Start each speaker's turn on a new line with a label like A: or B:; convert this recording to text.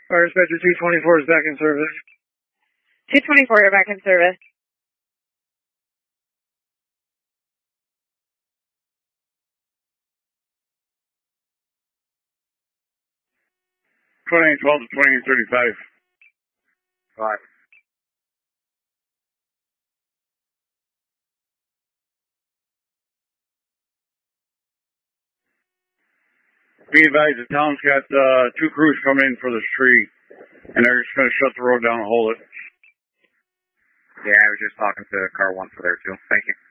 A: Fire Dispatcher 224 is back in service.
B: 224, you're back in service.
C: $28.12 to $28.35.
D: Five.
C: Be advised, the town's got 2 crews coming in for this tree, and they're just going to shut the road down and hold it.
D: Yeah, I was just talking to car 1 for there, too. Thank you.